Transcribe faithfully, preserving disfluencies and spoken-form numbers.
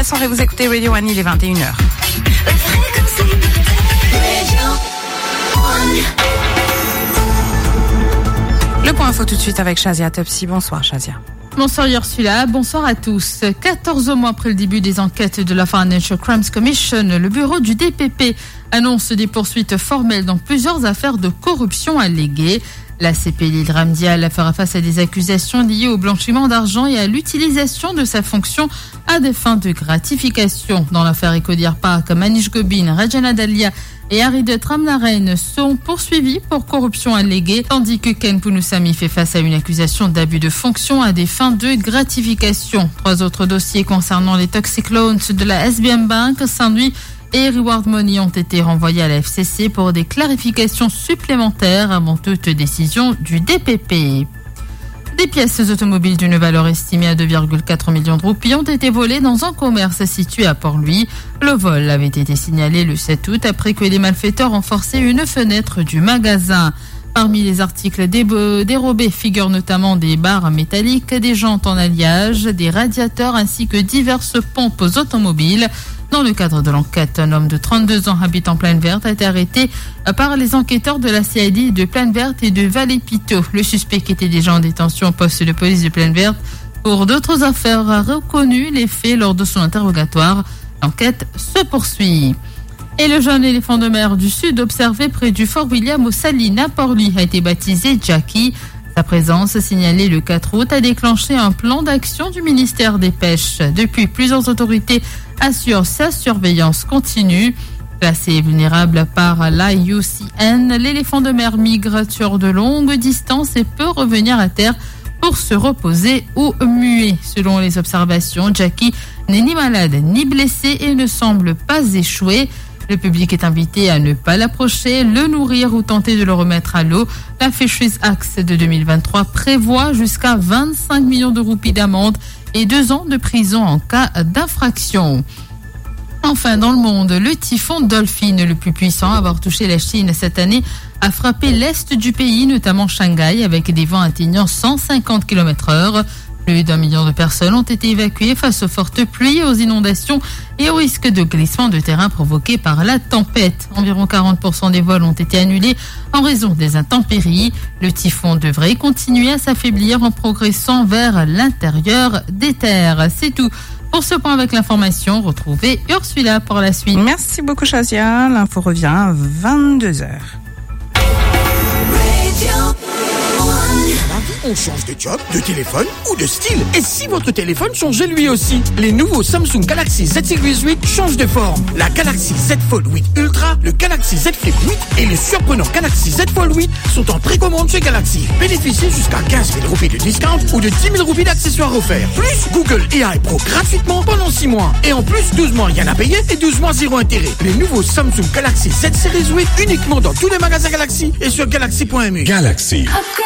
Vous écoutez Radio One, il est vingt et une heures. Le point info tout de suite avec Shazia Topsy. Bonsoir Shazia. Bonsoir Ursula, bonsoir à tous. quatorze mois après le début des enquêtes de la Financial Crimes Commission, le bureau du D P P annonce des poursuites formelles dans plusieurs affaires de corruption alléguées. La C P I Ramdial fera face à des accusations liées au blanchiment d'argent et à l'utilisation de sa fonction à des fins de gratification. Dans l'affaire Ecodir Park, Manish Gobin, Rajana Dalia et Haridut Ramnarain sont poursuivis pour corruption alléguée, tandis que Ken Pounousami fait face à une accusation d'abus de fonction à des fins de gratification. Trois autres dossiers concernant les toxic loans de la S B M Bank, Saint-Louis et Reward Money ont été renvoyés à la F C C pour des clarifications supplémentaires avant toute décision du D P P. Des pièces automobiles d'une valeur estimée à deux virgule quatre millions de roupies ont été volées dans un commerce situé à Port-Louis. Le vol avait été signalé le sept août après que les malfaiteurs ont forcé une fenêtre du magasin. Parmi les articles dérobés figurent notamment des barres métalliques, des jantes en alliage, des radiateurs ainsi que diverses pompes automobiles. Dans le cadre de l'enquête, un homme de trente-deux ans habitant Plaine Verte a été arrêté par les enquêteurs de la C I D de Plaine Verte et de Vallée-Piteau. Le suspect qui était déjà en détention au poste de police de Plaine Verte pour d'autres affaires a reconnu les faits lors de son interrogatoire. L'enquête se poursuit. Et le jeune éléphant de mer du Sud observé près du Fort William aux Salines à Port-Louis a été baptisé Jackie. Sa présence, signalée le quatre août, a déclenché un plan d'action du ministère des Pêches. Depuis, plusieurs autorités assurent sa surveillance continue. Classé vulnérable par l'I U C N, l'éléphant de mer migre sur de longues distances et peut revenir à terre pour se reposer ou muer. Selon les observations, Jackie n'est ni malade ni blessé et ne semble pas échouer. Le public est invité à ne pas l'approcher, le nourrir ou tenter de le remettre à l'eau. La Fisheries Act de deux mille vingt-trois prévoit jusqu'à vingt-cinq millions de roupies d'amende et deux ans de prison en cas d'infraction. Enfin, dans le monde, le typhon Dolphin, le plus puissant à avoir touché la Chine cette année, a frappé l'est du pays, notamment Shanghai, avec des vents atteignant cent cinquante kilomètres heure. Plus d'un million de personnes ont été évacuées face aux fortes pluies, aux inondations et au risque de glissement de terrain provoqué par la tempête. Environ quarante pour cent des vols ont été annulés en raison des intempéries. Le typhon devrait continuer à s'affaiblir en progressant vers l'intérieur des terres. C'est tout pour ce point avec l'information. Retrouvez Ursula pour la suite. Merci beaucoup Shazia. L'info revient à vingt-deux heures. On change de job, de téléphone ou de style. Et si votre téléphone changeait lui aussi? Les nouveaux Samsung Galaxy Z Series huit changent de forme. La Galaxy Z Fold huit Ultra, le Galaxy Z Flip huit et le surprenant Galaxy Z Fold huit sont en précommande chez Galaxy. Bénéficiez jusqu'à quinze mille roupies de discount ou de dix mille roupies d'accessoires offerts. Plus Google A I Pro gratuitement pendant six mois. Et en plus, douze mois rien à payer et douze mois zéro intérêt. Les nouveaux Samsung Galaxy Z Series huit uniquement dans tous les magasins Galaxy et sur galaxy point m u. Galaxy.